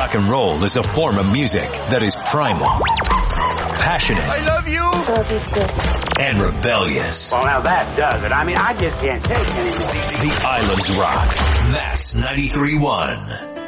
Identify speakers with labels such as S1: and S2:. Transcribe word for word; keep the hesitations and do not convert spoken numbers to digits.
S1: Rock and roll is a form of music that is primal, passionate,
S2: I love you,
S3: love you too,
S1: and rebellious.
S4: Well, now that does it. I mean, I just can't take it anymore.
S1: The, the Islands Rock. Mass ninety-three point one.